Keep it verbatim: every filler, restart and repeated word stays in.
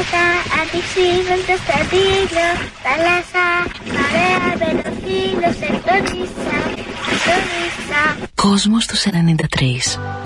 νύχτα αντιξύβονται στα δίλιο. Θάλασσα, παρέα με το φίλο σε τον ίσα, τον ίσα. Κόσμος τους ενενήντα τρία.